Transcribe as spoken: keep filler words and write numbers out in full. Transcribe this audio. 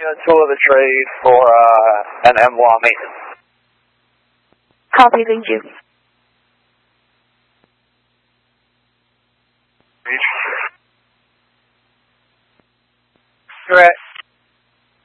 A tool of the trade for uh, an M W A maintenance. Copy, thank you. Correct.